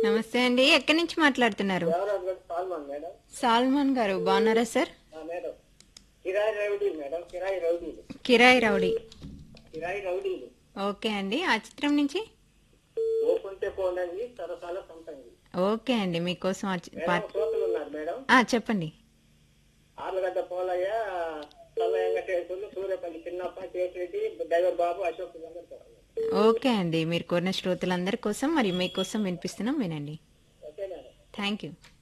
నమస్తే అండి. ఎక్కడి నుంచి మాట్లాడుతున్నారు? దేవరాజు గారు సాల్మన్ మేడం. సాల్మాన్ గారు బాగున్నారా సార్? మేడం కిరాయి రౌడీలు మేడం, కిరాయి రౌడీలు, కిరాయి రౌడీ. కిరాయి రౌడీలు. ఓకే అండి. ఆ చిత్రం నుంచి ఓకుంటే పోనండి సరసాల సంతంగి. ఓకే అండి, మీకోసం మేడం శ్రోతలు ఉన్నారు మేడం. చెప్పండి. ఆర్లగడ్డ పోలయ్య, చల్ల వెంకటేశ్వర్లు, సూర్యపల్లి చిన్నప్ప, కేసిరెడ్డి, డ్రైవర్ బాబు, అశోక్ అందరితో. ఓకే అండి, మీరు కోరిన శ్రోతలందరి కోసం మరియు మీకోసం వినిపిస్తున్నాం, వినండి. Okay madam. Thank you.